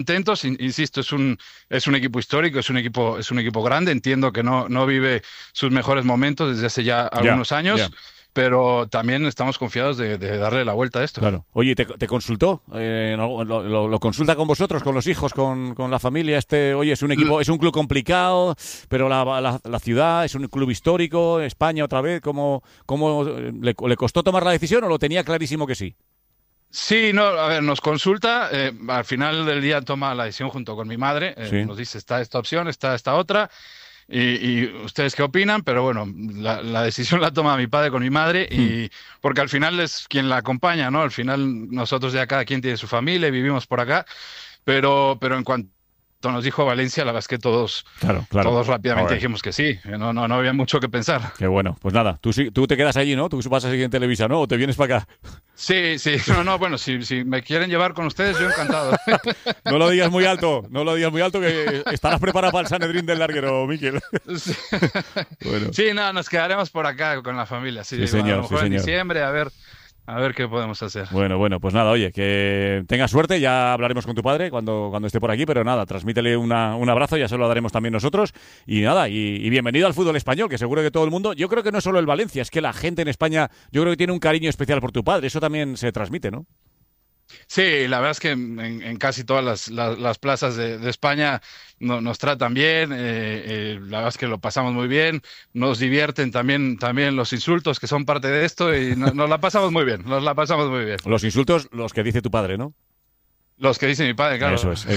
contentos, insisto, es un equipo histórico, es un equipo grande, entiendo que no vive sus mejores momentos desde hace ya algunos años, pero también estamos confiados de darle la vuelta a esto. Claro. Oye, ¿te consultó? ¿Lo consulta con vosotros, con los hijos, con la familia? Oye, es un equipo, es un club complicado, pero la ciudad es un club histórico, España otra vez, ¿cómo le costó tomar la decisión o lo tenía clarísimo que sí? Sí, no, a ver, nos consulta, al final del día toma la decisión junto con mi madre, nos dice, está esta opción, está esta otra, y ustedes qué opinan, pero bueno, la decisión la toma mi padre con mi madre, y porque al final es quien la acompaña, ¿no? Al final nosotros ya cada quien tiene su familia, vivimos por acá, pero en cuanto nos dijo Valencia, la verdad es que todos rápidamente dijimos que sí, no había mucho que pensar. Qué bueno, pues nada, tú te quedas allí, ¿no? Tú vas a seguir en Televisa, ¿no? ¿O te vienes para acá? Sí, bueno, si me quieren llevar con ustedes, yo encantado. No lo digas muy alto, que estarás preparado para el Sanedrín del Larguero, Miquel. Sí, bueno. Sí, nos quedaremos por acá con la familia, sí, señor, a lo mejor en diciembre, a ver qué podemos hacer. Bueno, pues nada, oye, que tengas suerte, ya hablaremos con tu padre cuando esté por aquí, pero nada, transmítele un abrazo, ya se lo daremos también nosotros, y nada, y bienvenido al fútbol español, que seguro que todo el mundo, yo creo que no es solo el Valencia, es que la gente en España, yo creo que tiene un cariño especial por tu padre, eso también se transmite, ¿no? Sí, la verdad es que en casi todas las plazas de España nos tratan bien, la verdad es que lo pasamos muy bien, nos divierten también los insultos que son parte de esto y nos la pasamos muy bien, Los insultos, los que dice tu padre, ¿no? Los que dice mi padre, claro. Eso es.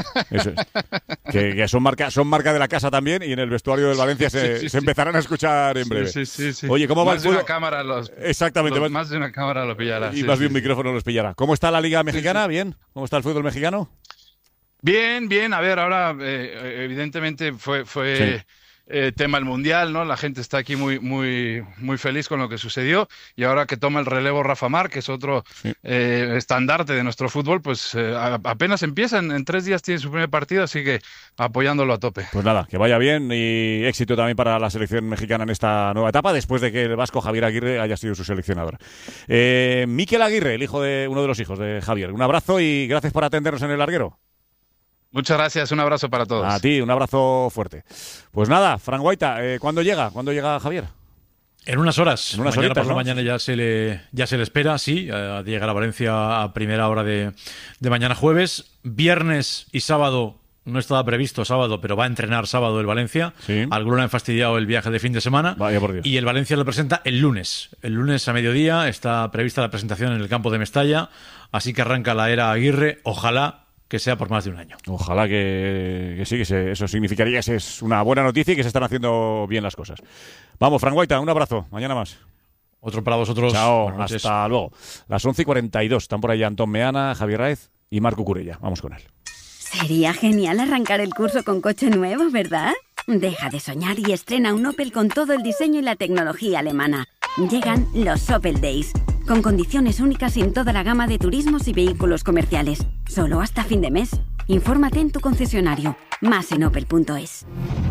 Que son marca de la casa también y en el vestuario del Valencia se empezarán a escuchar en breve. Sí. Oye, ¿cómo va el fútbol? Más de una cámara Exactamente. Más de una cámara lo pillará. Y más de un micrófono los pillará. ¿Cómo está la Liga Mexicana? ¿Bien? ¿Cómo está el fútbol mexicano? Bien. A ver, ahora evidentemente fue tema el Mundial, ¿no? La gente está aquí muy feliz con lo que sucedió y ahora que toma el relevo Rafa Mar, que es otro estandarte de nuestro fútbol, pues apenas empiezan, en 3 días tiene su primer partido, así que apoyándolo a tope. Pues nada, que vaya bien y éxito también para la selección mexicana en esta nueva etapa, después de que el vasco Javier Aguirre haya sido su seleccionador. Mikel Aguirre, uno de los hijos de Javier, un abrazo y gracias por atendernos en el larguero. Muchas gracias, un abrazo para todos. A ti, un abrazo fuerte. Pues nada, Fran Guaita, ¿cuándo llega? ¿Cuándo llega Javier? En unas horas. Mañana horitas, por la ¿no? mañana ya se le espera, sí. Llegará a Valencia a primera hora de mañana jueves. Viernes y sábado, no estaba previsto sábado, pero va a entrenar sábado el Valencia. Sí. Alguno ha fastidiado el viaje de fin de semana. Vaya por Dios. Y el Valencia lo presenta el lunes. El lunes a mediodía está prevista la presentación en el campo de Mestalla. Así que arranca la era Aguirre. Ojalá que sea por más de un año. Ojalá que sí, eso significaría que es una buena noticia y que se están haciendo bien las cosas. Vamos, Fran Guaita, un abrazo. Mañana más. Otro para vosotros. Chao, hasta luego. Las 11:42. Están por ahí Antón Meana, Javier Raez y Marco Curella. Vamos con él. Sería genial arrancar el curso con coche nuevo, ¿verdad? Deja de soñar y estrena un Opel con todo el diseño y la tecnología alemana. Llegan los Opel Days, con condiciones únicas en toda la gama de turismos y vehículos comerciales. Solo hasta fin de mes. Infórmate en tu concesionario. Más en opel.es.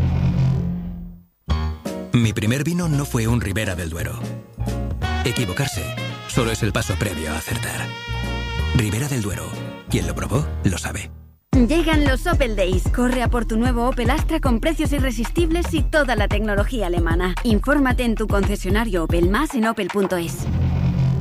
Mi primer vino no fue un Ribera del Duero. Equivocarse solo es el paso previo a acertar. Ribera del Duero. Quien lo probó, lo sabe. Llegan los Opel Days. Corre a por tu nuevo Opel Astra con precios irresistibles y toda la tecnología alemana. Infórmate en tu concesionario Opel, más en opel.es.